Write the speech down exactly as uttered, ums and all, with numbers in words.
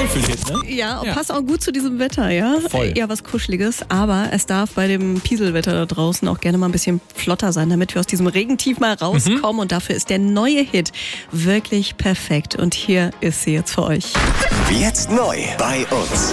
Wohlfühl-Hit, ne? Ja, Ja. passt auch gut zu diesem Wetter, ja? Voll. Eher was Kuscheliges, aber es darf bei dem Pieselwetter da draußen auch gerne mal ein bisschen flotter sein, damit wir aus diesem Regentief mal rauskommen. Und dafür ist der neue Hit wirklich perfekt. Und hier ist sie jetzt für euch. Jetzt neu bei uns.